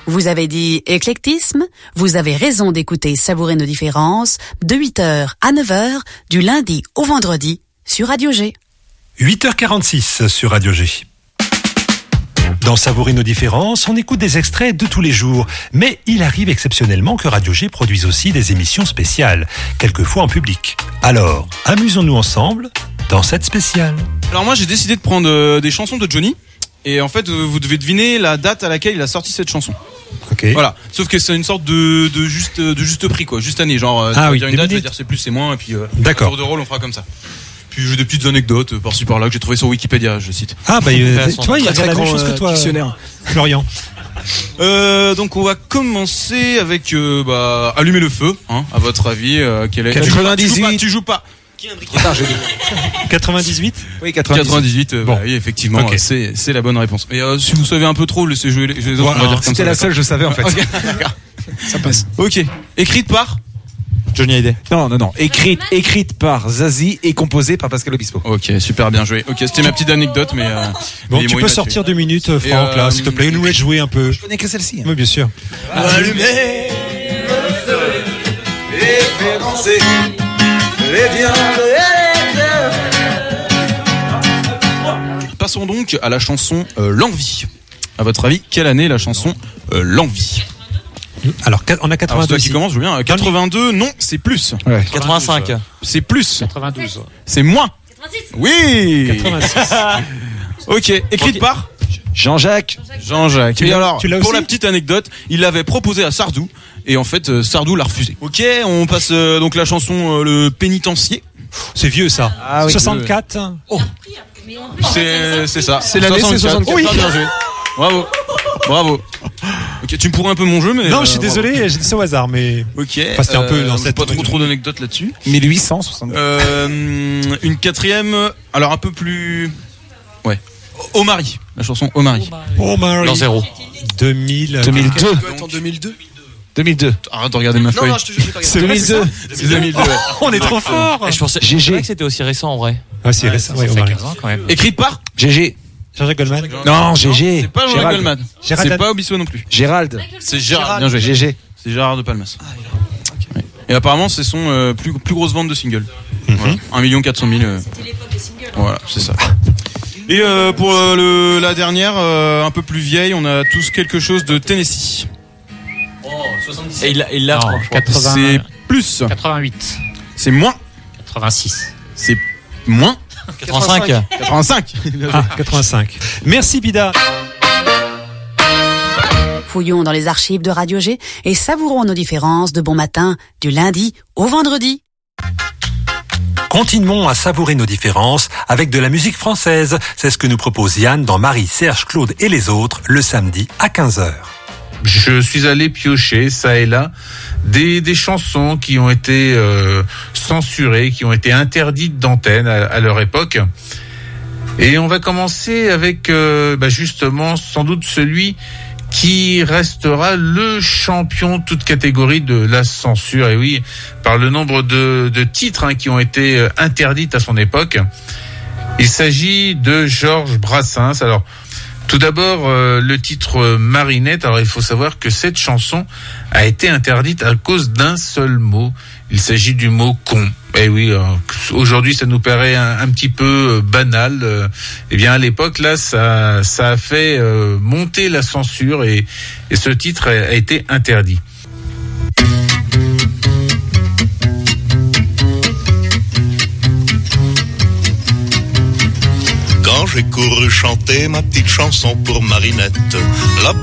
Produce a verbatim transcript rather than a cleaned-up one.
Vous avez dit éclectisme? Vous avez raison d'écouter Savourer nos différences de huit heures à neuf heures du lundi au vendredi sur Radio G. huit heures quarante-six sur Radio G. Dans Savourer nos différences, on écoute des extraits de tous les jours. Mais il arrive exceptionnellement que Radio G produise aussi des émissions spéciales, quelquefois en public. Alors, amusons-nous ensemble dans cette spéciale. Alors moi j'ai décidé de prendre euh, des chansons de Johnny. Et en fait vous devez deviner la date à laquelle il a sorti cette chanson. Ok. Voilà. Sauf que c'est une sorte de, de juste de juste prix quoi, juste année. Genre euh, ah tu oui, vas dire une date, je vais dire c'est plus, c'est moins, et puis euh, D'accord. tour de rôle on fera comme ça. Puis j'ai des petites anecdotes euh, par-ci par-là que j'ai trouvé sur Wikipédia, je cite. Ah bah euh, tu vois, il y a la même chose que toi, dictionnaire. Florian. Euh, donc on va commencer avec euh, bah allumer le feu, hein, à votre avis, euh, quel est quatre-vingt-dix-huit. Tu joues pas. Attends, je dis. quatre-vingt-dix-huit. Oui, quatre-vingt-dix-huit. quatre-vingt-dix-huit, euh, Bon. bah, oui, effectivement, Okay. euh, c'est c'est la bonne réponse. Et euh, si vous savez un peu trop, laissez jouer les, les autres. Ouais, on va alors, dire comme C'était ça, la seule, je savais en fait. Ok. Ça passe. Ok. Écrite par Johnny Hallyday. Non, non, non. Écrite, écrite par Zazie et composée par Pascal Obispo. Ok, super bien joué. Ok, c'était ma petite anecdote, mais euh, Bon, mais tu moi, peux il m'a sortir tué. deux minutes, Franck, Et, euh, là, s'il te plaît. Nous laisse jouer un peu. Je connais que celle-ci. Hein. Oui, bien sûr. Allumez le feu et fait danser les diables et les fleurs. Passons donc à la chanson euh, L'Envie. À votre avis, quelle année la chanson euh, L'Envie? Alors, on a Alors, c'est quatre-vingt-deux. toi qui commence, je veux bien. quatre-vingt-deux, non, c'est plus. Ouais. quatre-vingt-cinq. C'est plus. quatre-vingt-douze. C'est moins. Oui. quatre-vingt-six. Ok, écrite par Jean-Jacques. Jean-Jacques. Tu Et l'as- alors, tu l'as pour aussi la petite anecdote, il l'avait proposé à Sardou, et en fait, euh, Sardou l'a refusé. Ok, on passe euh, donc la chanson euh, Le Pénitencier. C'est vieux, ça. Ah oui. soixante-quatre. C'est c'est ça. C'est l'année, c'est soixante-quatre. Oui. Bien joué. Bravo. Bravo. Ok, tu me pourrais un peu mon jeu, mais. Non, euh, je suis bravo. désolé, j'ai dit ça au hasard, mais. Ok. Enfin, c'était un peu dans j'ai cette- Pas trop trop d'anecdotes là-dessus. mille huit cent soixante. Euh, une quatrième, alors un peu plus. Ouais. Au mari. La chanson Au mari. Oh, Marie. L'an zéro. deux mille. deux mille deux. En deux mille deux. deux mille deux. Arrête de regarder ma Non, feuille. non, je te jure, je vais C'est deux mille deux. C'est deux mille deux. ouais. On est trop fort. Et je pensais, G G. je pensais que c'était aussi récent en vrai. Ah, c'est récent, ouais, Ça au fait Marie. quinze ans quand même. Écrite par G G. Jean-Jacques Goldman. Non, G G. C'est pas Jean-Jacques Gérald. Goldman. Gérald. C'est pas Obispo non plus. Gérald. C'est Gérard. Bien joué. G G. C'est Gérard de Palmas. Ouais. Et apparemment, c'est son euh, plus, plus grosse vente de singles. Voilà. un million quatre cent mille. Euh... C'était l'époque des singles. Voilà, c'est ça. Et euh, pour euh, le, la dernière, euh, un peu plus vieille, on a tous quelque chose de Tennessee. Et il il l'a, Non, je crois. quatre-vingts. C'est plus. quatre-vingt-huit. C'est moins. quatre-vingt-six. C'est moins. quatre-vingt-cinq. quatre-vingt-cinq. Ah, quatre-vingt-cinq. Merci, Bida. Fouillons dans les archives de Radio G et savourons nos différences de bon matin du lundi au vendredi. Continuons à savourer nos différences avec de la musique française. C'est ce que nous propose Yann dans Marie, Serge, Claude et les autres le samedi à quinze heures. Je suis allé piocher, ça et là, des, des chansons qui ont été euh, censurées, qui ont été interdites d'antenne à, à leur époque. Et on va commencer avec euh, bah justement sans doute celui qui restera le champion toute catégorie de la censure. Et oui, par le nombre de, de titres hein, qui ont été interdits à son époque. Il s'agit de Georges Brassens. Alors, tout d'abord, euh, le titre Marinette. Alors, il faut savoir que cette chanson a été interdite à cause d'un seul mot. Il s'agit du mot con. Eh oui, euh, aujourd'hui, ça nous paraît un, un petit peu banal. Euh, eh bien, à l'époque, là, ça, ça a fait euh, monter la censure et, et ce titre a, a été interdit. Quand j'ai couru chanter ma petite chanson pour Marinette, la